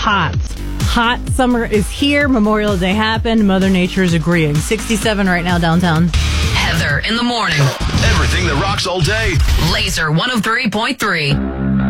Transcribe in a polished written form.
hot. Hot summer is here. Memorial Day happened. Mother Nature is agreeing. 67 right now downtown. Heather in the morning. Everything that rocks all day. Laser 103.3.